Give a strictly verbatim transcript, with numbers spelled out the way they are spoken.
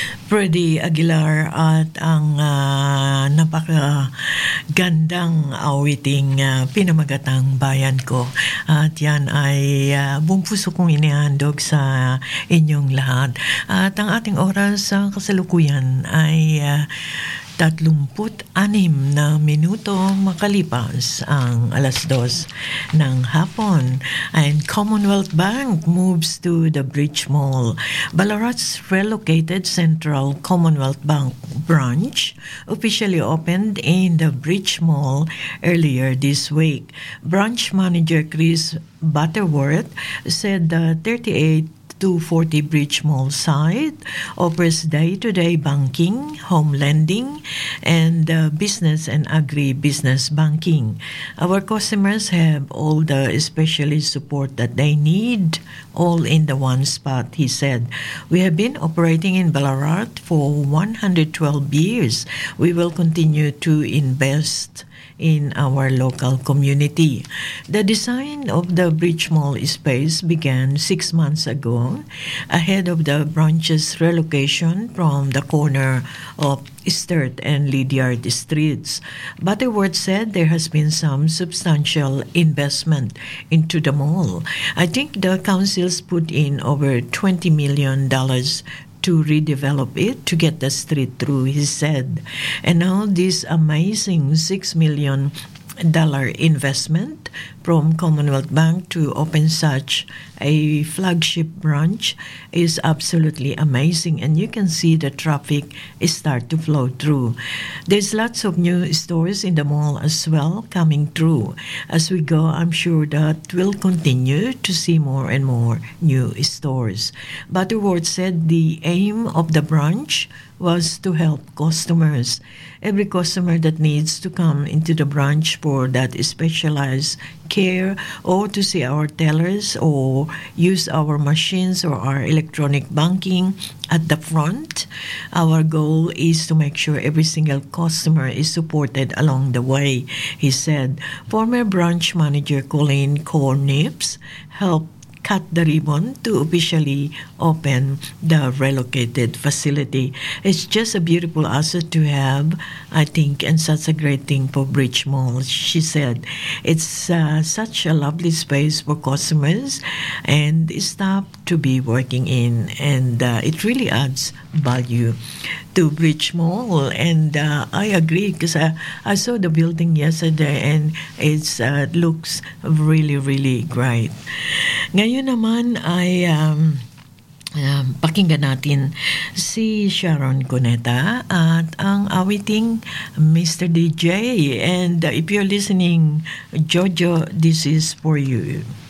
Freddy Aguilar at ang ah, napakagandang awiting ah, Pinamagatang Bayan Ko. At yan ay uh, buong puso kong inihandog sa inyong lahat. At ang ating oras sa kasalukuyan ay uh, tatlumput anim na minuto makalipas ang alas dos ng hapon. And Commonwealth Bank moves to the Bridge Mall. Ballarat's relocated Central Commonwealth Bank branch officially opened in the Bridge Mall earlier this week. Branch manager Chris Butterworth said the thirty-eight to forty Bridge Mall site offers day-to-day banking, home lending, and uh, business and agri-business banking. Our customers have all the specialist support that they need, all in the one spot, he said. We have been operating in Ballarat for one hundred twelve years. We will continue to invest in our local community. The design of the Bridge Mall space began six months ago, ahead of the branch's relocation from the corner of Sturt and Lydiard Streets. Butterworth said there has been some substantial investment into the mall. I think the council's put in over twenty million dollars to redevelop it, to get the street through, he said. And now this amazing six million dollar investment from Commonwealth Bank to open such a flagship branch is absolutely amazing, and you can see the traffic start to flow through. There's lots of new stores in the mall as well coming through. As we go, I'm sure that we'll continue to see more and more new stores. Butterworth said the aim of the branch was to help customers. Every customer that needs to come into the branch for that specialized care, or to see our tellers, or use our machines or our electronic banking at the front. Our goal is to make sure every single customer is supported along the way, he said. Former branch manager Colleen Cornips helped cut the ribbon to officially open the relocated facility. It's just a beautiful asset to have, I think, and such a great thing for Bridge Mall, she said. It's uh, such a lovely space for customers and staff to be working in, and uh, it really adds value to Bridge Mall. And uh, I agree, because I, I saw the building yesterday and it uh, looks really, really great. Ngayon naman ay um, um, pakinggan natin si Sharon Cuneta at ang awiting Mister D J. And uh, if you're listening, Jojo, this is for you.